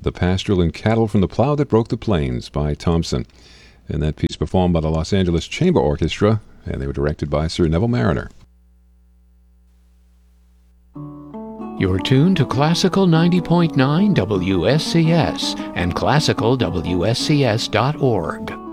The Pastoral and Cattle from the Plow That Broke the Plains by Thompson. And that piece performed by the Los Angeles Chamber Orchestra, and they were directed by Sir Neville Marriner. You're tuned to Classical 90.9 WSCS and classicalwscs.org.